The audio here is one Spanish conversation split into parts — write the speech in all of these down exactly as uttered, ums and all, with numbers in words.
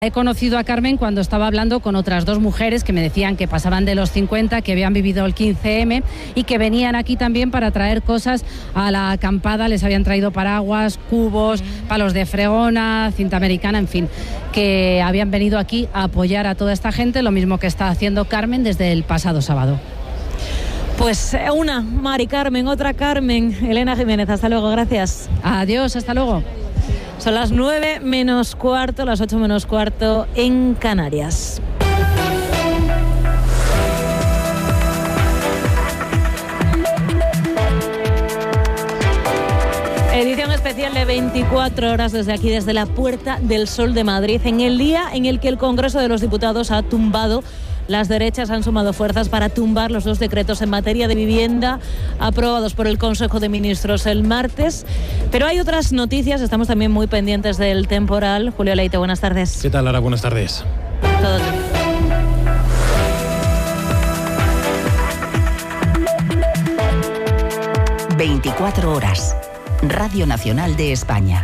He conocido a Carmen cuando estaba hablando con otras dos mujeres que me decían que pasaban de los cincuenta, que habían vivido el quince eme y que venían aquí también para traer cosas a la acampada. Les habían traído paraguas, cubos, palos de fregona, cinta americana, en fin, que habían venido aquí a apoyar a toda esta gente, lo mismo que está haciendo Carmen desde el pasado sábado. Pues una, Mari Carmen, otra Carmen. Elena Jiménez, hasta luego, gracias. Adiós, hasta luego. Son las nueve menos cuarto, las ocho menos cuarto en Canarias. Edición especial de veinticuatro horas desde aquí, desde la Puerta del Sol de Madrid, en el día en el que el Congreso de los Diputados ha tumbado. Las derechas han sumado fuerzas para tumbar los dos decretos en materia de vivienda aprobados por el Consejo de Ministros el martes. Pero hay otras noticias, estamos también muy pendientes del temporal. Julio Leite, buenas tardes. ¿Qué tal, Lara? Buenas tardes. Todo bien. veinticuatro horas. Radio Nacional de España.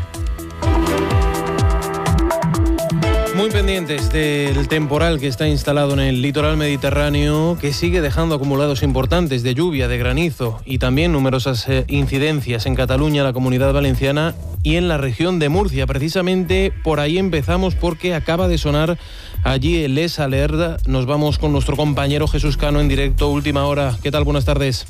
Muy pendientes del temporal que está instalado en el litoral mediterráneo, que sigue dejando acumulados importantes de lluvia, de granizo y también numerosas eh, incidencias en Cataluña, la Comunidad Valenciana y en la región de Murcia. Precisamente por ahí empezamos, porque acaba de sonar allí el Es Alerta. Nos vamos con nuestro compañero Jesús Cano en directo, última hora. ¿Qué tal? Buenas tardes.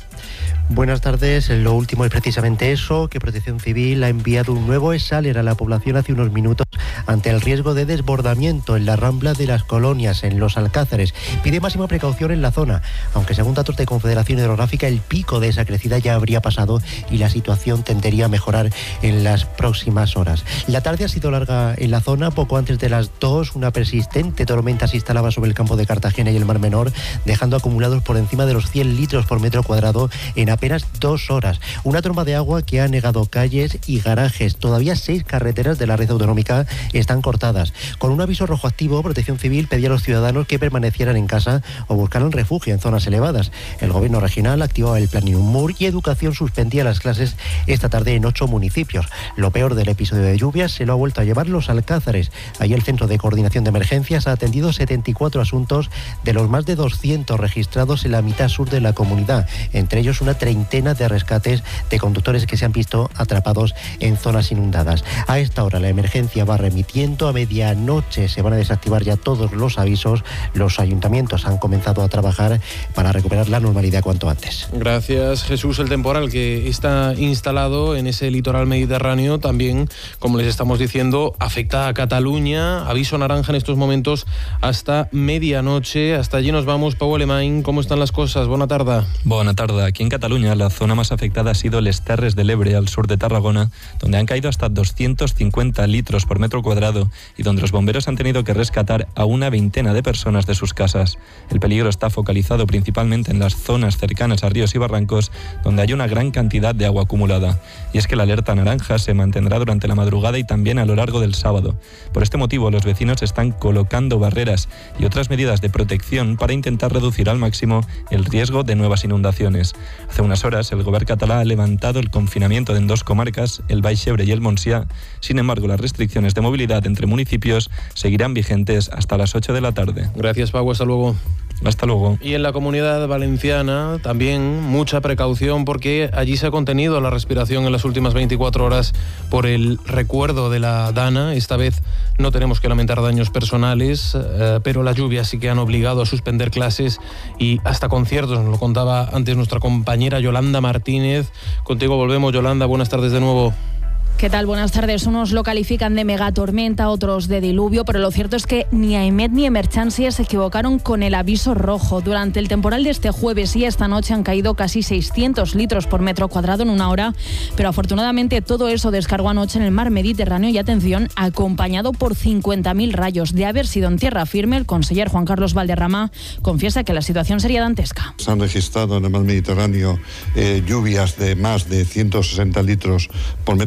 Buenas tardes. Lo último es precisamente eso, que Protección Civil ha enviado un nuevo Es Alerta a la población hace unos minutos ante el riesgo de desbordamiento en la Rambla de las Colonias, en Los Alcázares. Pide máxima precaución en la zona, aunque según datos de Confederación Hidrográfica el pico de esa crecida ya habría pasado y la situación tendería a mejorar en las próximas horas. La tarde ha sido larga en la zona. Poco antes de las dos, una persistente tormenta se instalaba sobre el campo de Cartagena y el Mar Menor, dejando acumulados por encima de los cien litros por metro cuadrado en apenas dos horas. Una tromba de agua que ha anegado calles y garajes. Todavía seis carreteras de la red autonómica están cortadas. Con un aviso rojo activo, Protección Civil pedía a los ciudadanos que permanecieran en casa o buscaran refugio en zonas elevadas. El gobierno regional activaba el plan Inmur y Educación suspendía las clases esta tarde en ocho municipios. Lo peor del episodio de lluvias se lo ha vuelto a llevar Los Alcázares. Allí el Centro de Coordinación de Emergencias ha atendido setenta y cuatro asuntos de los más de doscientos registrados en la mitad sur de la comunidad, entre ellos una treintena de rescates de conductores que se han visto atrapados en zonas inundadas. A esta hora la emergencia va remitiendo. A medianoche se van a desactivar ya todos los avisos. Los ayuntamientos han comenzado a trabajar para recuperar la normalidad cuanto antes. Gracias, Jesús. El temporal que está instalado en ese litoral mediterráneo también, como les estamos diciendo, afecta a Cataluña. Aviso naranja en estos momentos hasta medianoche. Hasta allí nos vamos. Pau Alemany, ¿cómo están las cosas? Buena tarde. Buena tarde. Aquí en Cataluña la zona más afectada ha sido les Terres de l'Ebre, al sur de Tarragona, donde han caído hasta doscientos cincuenta litros por metro cuadrado y donde los bomberos han tenido que rescatar a una veintena de personas de sus casas. El peligro está focalizado principalmente en las zonas cercanas a ríos y barrancos, donde hay una gran cantidad de agua acumulada. Y es que la alerta naranja se mantendrá durante la madrugada y también a lo largo del sábado. Por este motivo, los vecinos están colocando barreras y otras medidas de protección para intentar reducir al máximo el riesgo de nuevas inundaciones. Hace unas horas, el gobierno catalán ha levantado el confinamiento en dos comarcas, el Baix Ebre y el Montsià. Sin embargo, las restricciones de movilidad entre municipios seguirán vigentes hasta las ocho de la tarde. Gracias, Pau. Hasta luego. Hasta luego. Y en la Comunidad Valenciana también mucha precaución, porque allí se ha contenido la respiración en las últimas veinticuatro horas por el recuerdo de la Dana. Esta vez no tenemos que lamentar daños personales, eh, pero las lluvias sí que han obligado a suspender clases y hasta conciertos. Nos lo contaba antes nuestra compañera Yolanda Martínez. Contigo volvemos, Yolanda. Buenas tardes de nuevo. ¿Qué tal? Buenas tardes. Unos lo califican de megatormenta, otros de diluvio, pero lo cierto es que ni AEMET ni Emergencias se equivocaron con el aviso rojo. Durante el temporal de este jueves y esta noche han caído casi seiscientos litros por metro cuadrado en una hora, pero afortunadamente todo eso descargó anoche en el mar Mediterráneo y, atención, acompañado por cincuenta mil rayos. De haber sido en tierra firme, el conseller Juan Carlos Valderrama confiesa que la situación sería dantesca. Se han registrado en el mar Mediterráneo eh, lluvias de más de ciento sesenta litros por metro cuadrado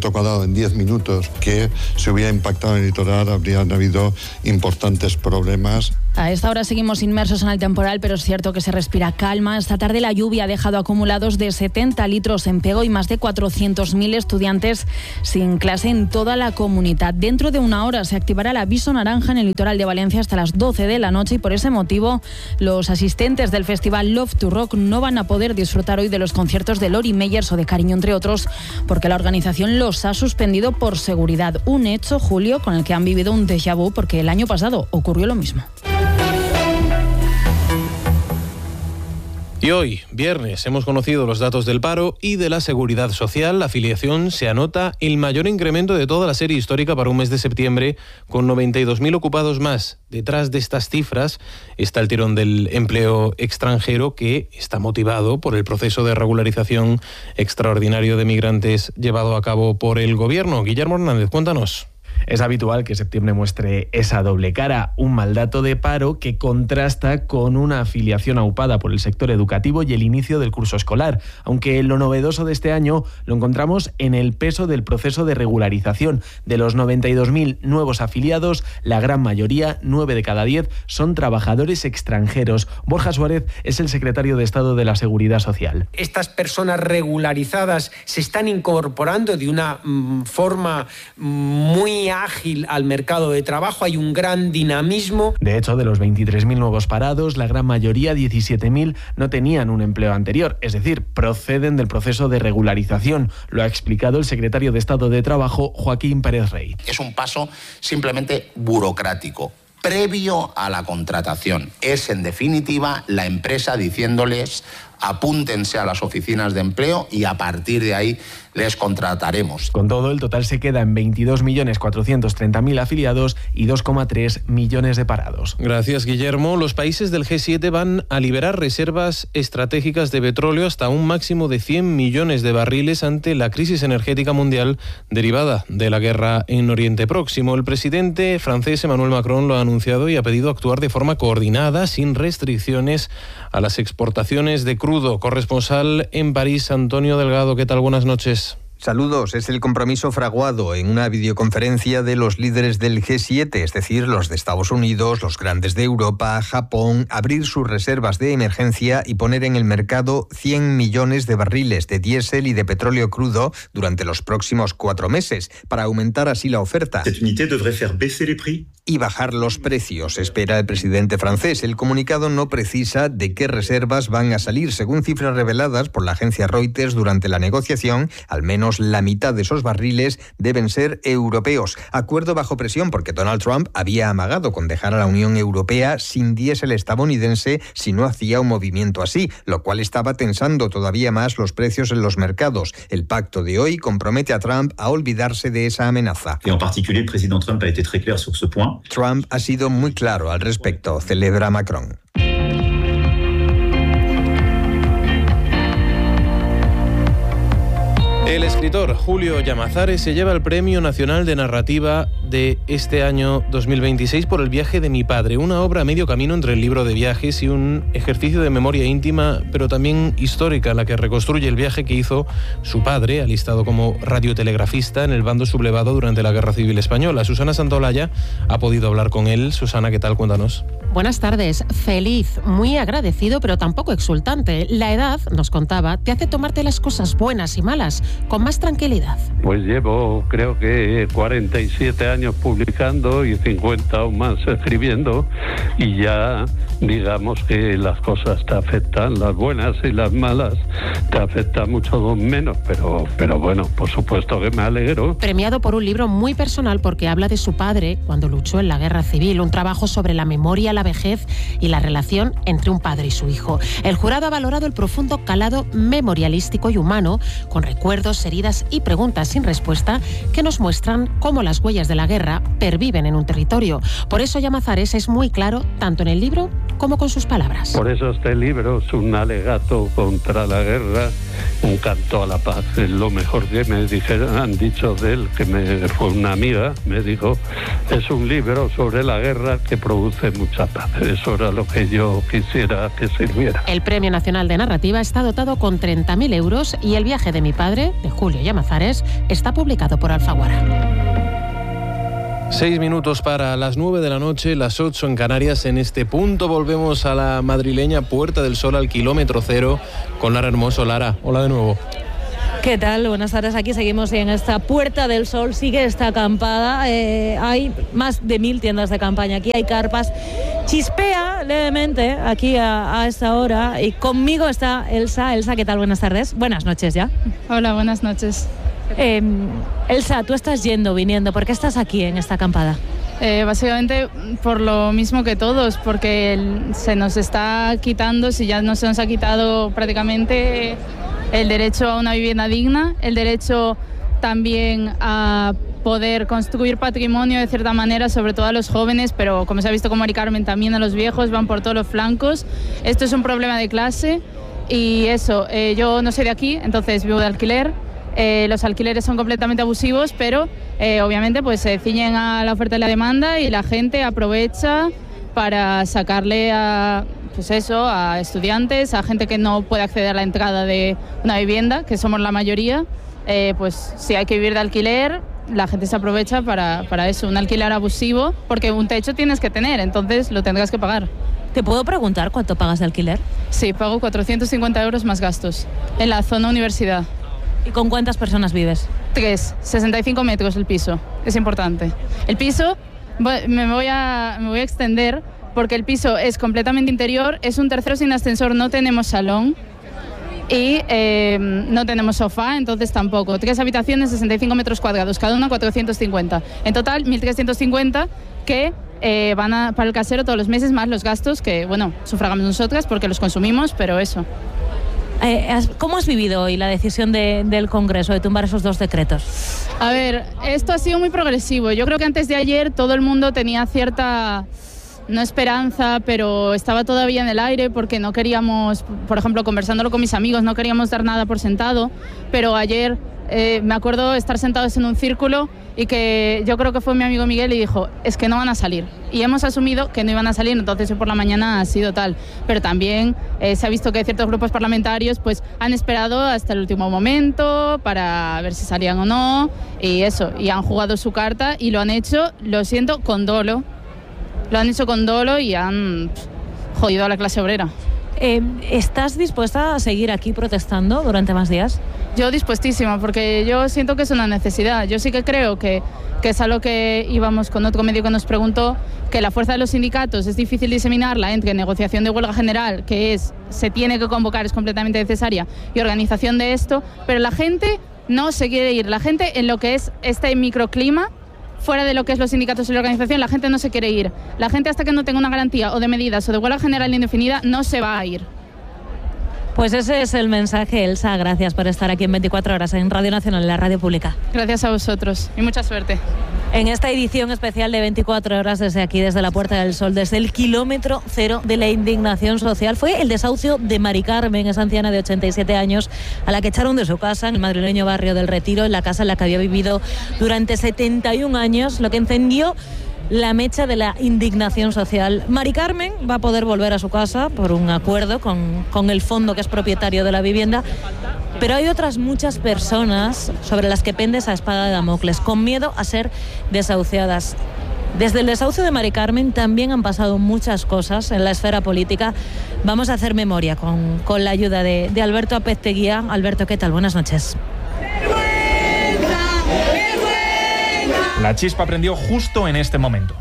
en diez minutos que si hubiera impactado en el litoral habrían habido importantes problemas. A esta hora seguimos inmersos en el temporal, pero es cierto que se respira calma. Esta tarde la lluvia ha dejado acumulados de setenta litros en Pego y más de cuatrocientos mil estudiantes sin clase en toda la comunidad. Dentro de una hora se activará el aviso naranja en el litoral de Valencia hasta las doce de la noche y por ese motivo los asistentes del festival Love to Rock no van a poder disfrutar hoy de los conciertos de Lori Meyers o de Cariño, entre otros, porque la organización los ha suspendido por seguridad. Un hecho, Julio, con el que han vivido un déjà vu porque el año pasado ocurrió lo mismo. Y hoy, viernes, hemos conocido los datos del paro y de la seguridad social. La afiliación se anota el mayor incremento de toda la serie histórica para un mes de septiembre, con noventa y dos mil ocupados más. Detrás de estas cifras está el tirón del empleo extranjero, que está motivado por el proceso de regularización extraordinario de migrantes llevado a cabo por el Gobierno. Guillermo Hernández, cuéntanos. Es habitual que septiembre muestre esa doble cara, un mal dato de paro que contrasta con una afiliación aupada por el sector educativo y el inicio del curso escolar, aunque lo novedoso de este año lo encontramos en el peso del proceso de regularización. De los noventa y dos mil nuevos afiliados, la gran mayoría, nueve de cada diez, son trabajadores extranjeros. Borja Suárez es el secretario de Estado de la Seguridad Social. Estas personas regularizadas se están incorporando de una mm, forma muy ágil al mercado de trabajo, hay un gran dinamismo. De hecho, de los veintitrés mil nuevos parados, la gran mayoría, diecisiete mil, no tenían un empleo anterior, es decir, proceden del proceso de regularización. Lo ha explicado el secretario de Estado de Trabajo, Joaquín Pérez Rey. Es un paso simplemente burocrático, previo a la contratación. Es, en definitiva, la empresa diciéndoles: apúntense a las oficinas de empleo y a partir de ahí les contrataremos. Con todo, el total se queda en veintidós millones cuatrocientos treinta mil afiliados y dos coma tres millones de parados. Gracias, Guillermo. Los países del G siete van a liberar reservas estratégicas de petróleo hasta un máximo de cien millones de barriles ante la crisis energética mundial derivada de la guerra en Oriente Próximo. El presidente francés Emmanuel Macron lo ha anunciado y ha pedido actuar de forma coordinada, sin restricciones a las exportaciones de crudo. Corresponsal en París, Antonio Delgado, ¿qué tal? Buenas noches. Saludos. Es el compromiso fraguado en una videoconferencia de los líderes del G siete, es decir, los de Estados Unidos, los grandes de Europa, Japón, abrir sus reservas de emergencia y poner en el mercado cien millones de barriles de diésel y de petróleo crudo durante los próximos cuatro meses, para aumentar así la oferta y bajar los precios, espera el presidente francés. El comunicado no precisa de qué reservas van a salir. Según cifras reveladas por la agencia Reuters durante la negociación, al menos la mitad de esos barriles deben ser europeos. Acuerdo bajo presión porque Donald Trump había amagado con dejar a la Unión Europea sin diésel estadounidense si no hacía un movimiento así, lo cual estaba tensando todavía más los precios en los mercados. El pacto de hoy compromete a Trump a olvidarse de esa amenaza. Y en particular, el presidente Trump ha été très clair sur ce point. Trump ha sido muy claro al respecto, celebra Macron. El escritor Julio Llamazares se lleva el Premio Nacional de Narrativa de este año dos mil veintiséis por El viaje de mi padre, una obra a medio camino entre el libro de viajes y un ejercicio de memoria íntima, pero también histórica, en la que reconstruye el viaje que hizo su padre, alistado como radiotelegrafista en el bando sublevado durante la Guerra Civil Española. Susana Santolaya ha podido hablar con él. Susana, ¿qué tal? Cuéntanos. Buenas tardes. Feliz, muy agradecido, pero tampoco exultante. La edad, nos contaba, te hace tomarte las cosas buenas y malas con más tranquilidad. Pues llevo, creo que cuarenta y siete años publicando y cincuenta o más escribiendo, y ya digamos que las cosas te afectan, las buenas y las malas te afectan mucho menos, pero, pero bueno, por supuesto que me alegro. Premiado por un libro muy personal porque habla de su padre cuando luchó en la Guerra Civil, un trabajo sobre la memoria, la vejez y la relación entre un padre y su hijo. El jurado ha valorado el profundo calado memorialístico y humano, con recuerdos, heridas y preguntas sin respuesta que nos muestran cómo las huellas de la la guerra perviven en un territorio. Por eso Llamazares es muy claro, tanto en el libro como con sus palabras. Por eso este libro es un alegato contra la guerra, un canto a la paz. Es lo mejor que me dijeron, han dicho de él, que me fue una amiga, me dijo, es un libro sobre la guerra que produce mucha paz. Eso era lo que yo quisiera que sirviera. El Premio Nacional de Narrativa está dotado con treinta mil euros y El viaje de mi padre, de Julio Llamazares, está publicado por Alfaguara. Seis minutos para las nueve de la noche, las ocho en Canarias. En este punto volvemos a la madrileña Puerta del Sol, al kilómetro cero, con Lara Hermoso. Lara, hola de nuevo. ¿Qué tal? Buenas tardes. Aquí seguimos en esta Puerta del Sol. Sigue esta acampada. Eh, hay más de mil tiendas de campaña. Aquí hay carpas. Chispea levemente aquí a, a esta hora. Y conmigo está Elsa. Elsa, ¿qué tal? Buenas tardes. Buenas noches ya. Hola, buenas noches. Eh, Elsa, tú estás yendo, viniendo. ¿Por qué estás aquí en esta acampada? Eh, básicamente por lo mismo que todos, porque el, se nos está quitando, si ya no se nos ha quitado prácticamente, el derecho a una vivienda digna, el derecho también a poder construir patrimonio de cierta manera, sobre todo a los jóvenes, pero como se ha visto con Mari Carmen, también a los viejos, van por todos los flancos. Esto es un problema de clase y eso, eh, yo no soy de aquí, entonces vivo de alquiler. Eh, los alquileres son completamente abusivos, pero eh, obviamente pues se ciñen a la oferta y la demanda y la gente aprovecha para sacarle a, pues eso, a estudiantes, a gente que no puede acceder a la entrada de una vivienda, que somos la mayoría. Eh, pues si hay que vivir de alquiler, la gente se aprovecha para, para eso, un alquiler abusivo, porque un techo tienes que tener, entonces lo tendrás que pagar. ¿Te puedo preguntar cuánto pagas de alquiler? Sí, pago cuatrocientos cincuenta euros más gastos, en la zona universidad. ¿Y con cuántas personas vives? Tres, sesenta y cinco metros el piso, es importante. El piso, me voy a, me voy a extender, porque el piso es completamente interior, es un tercero sin ascensor, no tenemos salón y eh, no tenemos sofá, entonces tampoco. Tres habitaciones, sesenta y cinco metros cuadrados, cada una cuatrocientos cincuenta. En total, mil trescientos cincuenta que eh, van a, para el casero todos los meses, más los gastos que, bueno, sufragamos nosotras porque los consumimos, pero eso. ¿Cómo has vivido hoy la decisión de, del Congreso de tumbar esos dos decretos? A ver, esto ha sido muy progresivo. Yo creo que antes de ayer todo el mundo tenía cierta, no esperanza, pero estaba todavía en el aire porque no queríamos, por ejemplo, conversándolo con mis amigos, no queríamos dar nada por sentado, pero ayer eh, me acuerdo estar sentados en un círculo y que yo creo que fue mi amigo Miguel y dijo, es que no van a salir. Y hemos asumido que no iban a salir, entonces hoy por la mañana ha sido tal. Pero también eh, se ha visto que ciertos grupos parlamentarios pues han esperado hasta el último momento para ver si salían o no, y eso, y han jugado su carta y lo han hecho, lo siento, con dolo. Lo han hecho con dolo y han pff, jodido a la clase obrera. Eh, ¿Estás dispuesta a seguir aquí protestando durante más días? Yo dispuestísima, porque yo siento que es una necesidad. Yo sí que creo que, que es algo que íbamos con otro medio que nos preguntó, que la fuerza de los sindicatos es difícil diseminarla entre negociación de huelga general, que es se tiene que convocar, es completamente necesaria, y organización de esto, pero la gente no se quiere ir. La gente en lo que es este microclima, fuera de lo que es los sindicatos y la organización, la gente no se quiere ir. La gente, hasta que no tenga una garantía o de medidas o de huelga general indefinida, no se va a ir. Pues ese es el mensaje, Elsa. Gracias por estar aquí en veinticuatro horas en Radio Nacional, en la radio pública. Gracias a vosotros y mucha suerte. En esta edición especial de veinticuatro horas desde aquí, desde la Puerta del Sol, desde el kilómetro cero de la indignación social, fue el desahucio de Mari Carmen, esa anciana de ochenta y siete años, a la que echaron de su casa en el madrileño barrio del Retiro, en la casa en la que había vivido durante setenta y un años, lo que encendió la mecha de la indignación social. Mari Carmen va a poder volver a su casa por un acuerdo con, con el fondo que es propietario de la vivienda, pero hay otras muchas personas sobre las que pende esa espada de Damocles, con miedo a ser desahuciadas. Desde el desahucio de Mari Carmen también han pasado muchas cosas en la esfera política. Vamos a hacer memoria con, con la ayuda de, de Alberto Apezteguía. Alberto, ¿qué tal? Buenas noches. La chispa prendió justo en este momento.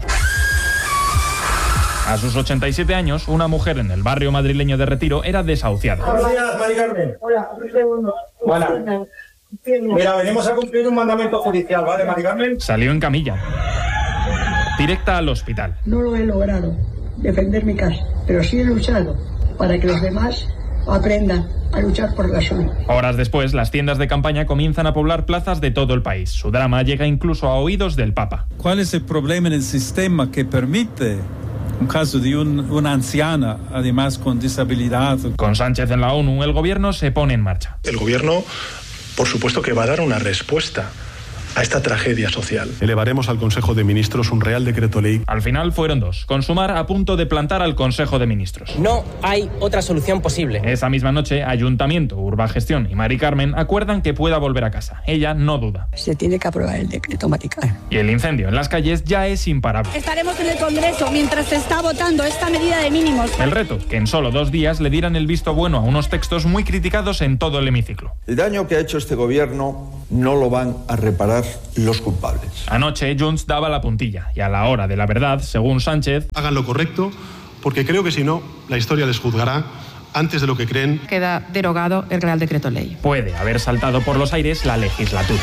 A sus ochenta y siete años, una mujer en el barrio madrileño de Retiro era desahuciada. Buenos días, Mari Carmen. Hola, Buenas. Mira, venimos a cumplir un mandamiento judicial, ¿vale, Mari Carmen? Salió en camilla, directa al hospital. No lo he logrado, defender mi casa, pero sí he luchado para que los demás aprendan a luchar por la salud. Horas después, las tiendas de campaña comienzan a poblar plazas de todo el país. Su drama llega incluso a oídos del Papa. ¿Cuál es el problema en el sistema que permite un caso de un, una anciana, además con disabilidad? Con Sánchez en la ONU, el gobierno se pone en marcha. El gobierno, por supuesto, que va a dar una respuesta a esta tragedia social. Elevaremos al Consejo de Ministros un Real Decreto Ley. Al final fueron dos. Consumar a punto de plantar al Consejo de Ministros. No hay otra solución posible. Esa misma noche, Ayuntamiento, Urbagestión y Mari Carmen acuerdan que pueda volver a casa. Ella no duda. Se tiene que aprobar el decreto Maticar. Y el incendio en las calles ya es imparable. Estaremos en el Congreso mientras se está votando esta medida de mínimos. El reto, que en solo dos días le dieran el visto bueno a unos textos muy criticados en todo el hemiciclo. El daño que ha hecho este gobierno no lo van a reparar los culpables. Anoche Junts daba la puntilla y a la hora de la verdad, según Sánchez, hagan lo correcto, porque creo que si no, la historia les juzgará antes de lo que creen. Queda derogado el Real Decreto Ley. Puede haber saltado por los aires la legislatura.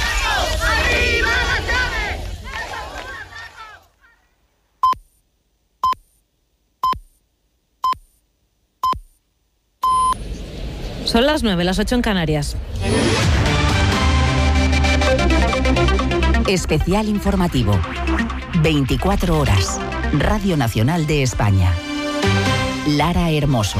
Son las nueve, las ocho en Canarias. Especial informativo. veinticuatro horas. Radio Nacional de España. Lara Hermoso.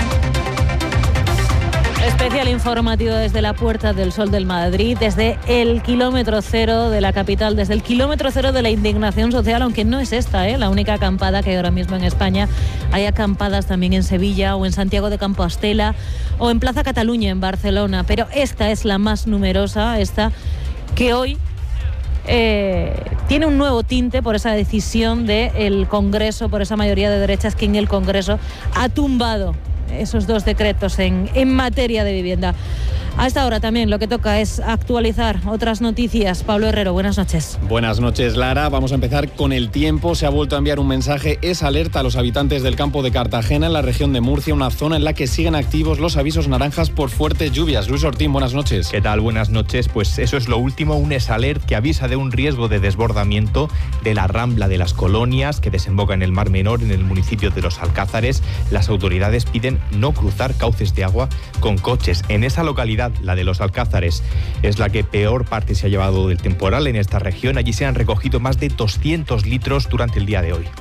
Especial informativo desde la Puerta del Sol del Madrid, desde el kilómetro cero de la capital, desde el kilómetro cero de la indignación social, aunque no es esta ¿eh? la única acampada que hay ahora mismo en España. Hay acampadas también en Sevilla o en Santiago de Compostela o en Plaza Cataluña en Barcelona, pero esta es la más numerosa, esta que hoy Eh, tiene un nuevo tinte por esa decisión del Congreso, por esa mayoría de derechas que en el Congreso ha tumbado esos dos decretos en, en materia de vivienda. A esta hora también lo que toca es actualizar otras noticias. Pablo Herrero, buenas noches. Buenas noches, Lara. Vamos a empezar con el tiempo. Se ha vuelto a enviar un mensaje. Es alerta a los habitantes del campo de Cartagena, en la región de Murcia, una zona en la que siguen activos los avisos naranjas por fuertes lluvias. Luis Ortín, buenas noches. ¿Qué tal? Buenas noches. Pues eso es lo último, un esalert que avisa de un riesgo de desbordamiento de la Rambla de las Colonias, que desemboca en el Mar Menor, en el municipio de Los Alcázares. Las autoridades piden no cruzar cauces de agua con coches. En esa localidad, la de Los Alcázares, es la que peor parte se ha llevado del temporal en esta región. Allí se han recogido más de doscientos litros durante el día de hoy.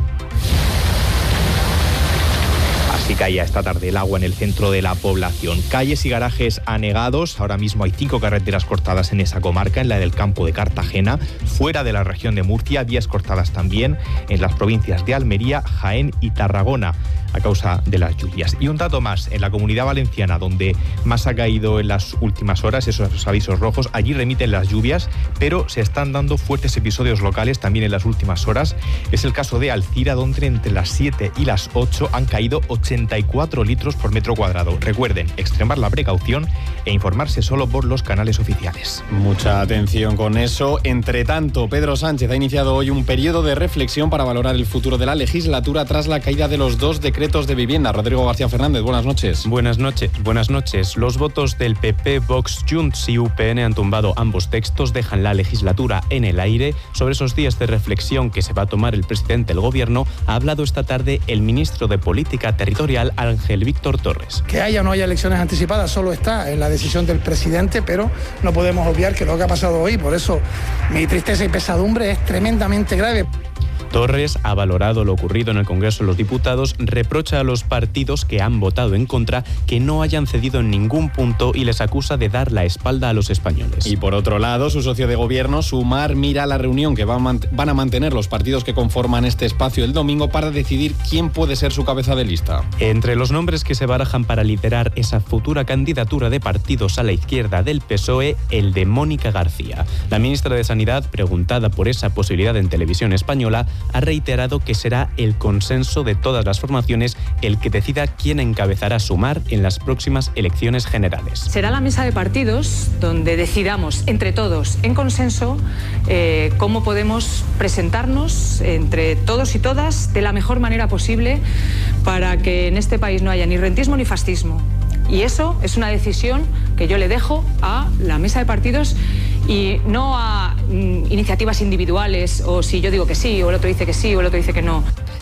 Así caía esta tarde el agua en el centro de la población. Calles y garajes anegados. Ahora mismo hay cinco carreteras cortadas en esa comarca, en la del campo de Cartagena. Fuera de la región de Murcia, vías cortadas también en las provincias de Almería, Jaén y Tarragona, a causa de las lluvias. Y un dato más, en la Comunidad Valenciana, donde más ha caído en las últimas horas, esos avisos rojos, allí remiten las lluvias, pero se están dando fuertes episodios locales también en las últimas horas. Es el caso de Alcira, donde entre las siete y las ocho han caído ochenta y cuatro litros por metro cuadrado. Recuerden, extremar la precaución e informarse solo por los canales oficiales. Mucha atención con eso. Entre tanto, Pedro Sánchez ha iniciado hoy un periodo de reflexión para valorar el futuro de la legislatura tras la caída de los dos decretos de vivienda. Rodrigo García Fernández, buenas noches. Buenas noches, buenas noches. Los votos del P P, Vox, Junts y U P N han tumbado ambos textos, dejan la legislatura en el aire. Sobre esos días de reflexión que se va a tomar el presidente del gobierno, ha hablado esta tarde el ministro de Política Territorial, Ángel Víctor Torres. Que haya o no haya elecciones anticipadas solo está en la decisión del presidente, pero no podemos obviar que lo que ha pasado hoy, por eso mi tristeza y pesadumbre es tremendamente grave. Torres ha valorado lo ocurrido en el Congreso de los Diputados, reprocha a los partidos que han votado en contra que no hayan cedido en ningún punto y les acusa de dar la espalda a los españoles. Y por otro lado, su socio de gobierno, Sumar, mira la reunión que van a mantener los partidos que conforman este espacio el domingo para decidir quién puede ser su cabeza de lista. Entre los nombres que se barajan para liderar esa futura candidatura de partidos a la izquierda del P S O E, el de Mónica García. La ministra de Sanidad, preguntada por esa posibilidad en televisión española, ha reiterado que será el consenso de todas las formaciones el que decida quién encabezará Sumar en las próximas elecciones generales. Será la mesa de partidos donde decidamos entre todos, en consenso, eh, cómo podemos presentarnos entre todos y todas de la mejor manera posible para que en este país no haya ni rentismo ni fascismo. Y eso es una decisión que yo le dejo a la mesa de partidos y no a mm, iniciativas individuales, o si yo digo que sí, o el otro dice que sí, o el otro dice que no.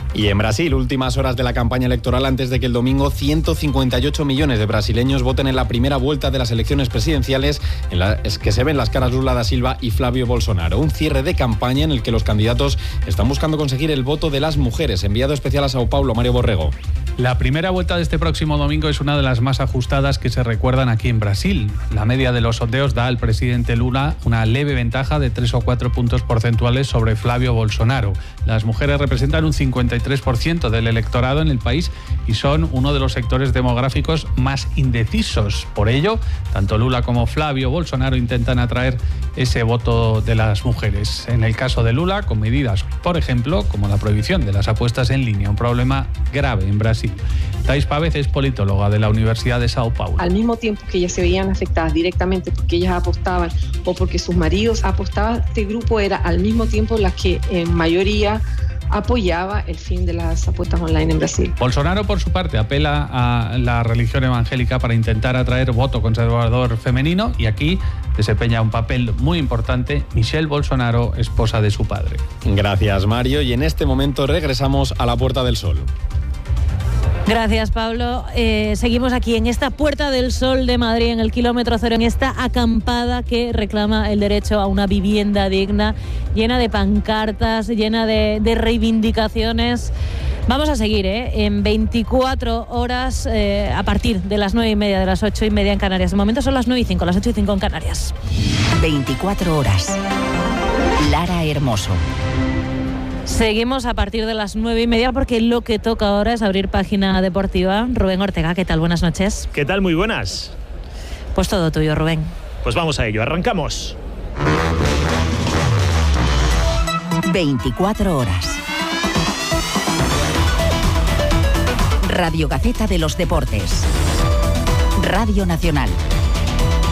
Y en Brasil, últimas horas de la campaña electoral antes de que el domingo ciento cincuenta y ocho millones de brasileños voten en la primera vuelta de las elecciones presidenciales en las que se ven las caras Lula da Silva y Flavio Bolsonaro. Un cierre de campaña en el que los candidatos están buscando conseguir el voto de las mujeres. Enviado especial a Sao Paulo, Mario Borrego. La primera vuelta de este próximo domingo es una de las más ajustadas que se recuerdan aquí en Brasil. La media de los sondeos da al presidente Lula una leve ventaja de tres o cuatro puntos porcentuales sobre Flavio Bolsonaro. Las mujeres representan un cincuenta y tres por ciento del electorado en el país y son uno de los sectores demográficos más indecisos. Por ello, tanto Lula como Flavio Bolsonaro intentan atraer ese voto de las mujeres. En el caso de Lula, con medidas, por ejemplo, como la prohibición de las apuestas en línea, un problema grave en Brasil. Thais Pávez es politóloga de la Universidad de Sao Paulo. Al mismo tiempo que ellas se veían afectadas directamente porque ellas apostaban o porque sus maridos apostaban, este grupo era al mismo tiempo la que en mayoría apoyaba el fin de las apuestas online en Brasil. Bolsonaro, por su parte, apela a la religión evangélica para intentar atraer voto conservador femenino y aquí desempeña un papel muy importante Michelle Bolsonaro, esposa de su padre. Gracias, Mario. Y en este momento regresamos a la Puerta del Sol. Gracias, Pablo. Eh, seguimos aquí en esta Puerta del Sol de Madrid, en el kilómetro cero, en esta acampada que reclama el derecho a una vivienda digna, llena de pancartas, llena de, de reivindicaciones. Vamos a seguir ¿eh? en veinticuatro horas eh, a partir de las nueve y media, de las ocho y media en Canarias. De momento son las nueve y cinco, las ocho y cinco en Canarias. veinticuatro horas. Lara Hermoso. Seguimos a partir de las nueve y media porque lo que toca ahora es abrir página deportiva. Rubén Ortega, ¿qué tal? Buenas noches. ¿Qué tal? Muy buenas. Pues todo tuyo, Rubén. Pues vamos a ello, arrancamos. veinticuatro horas. Radio Gaceta de los Deportes. Radio Nacional.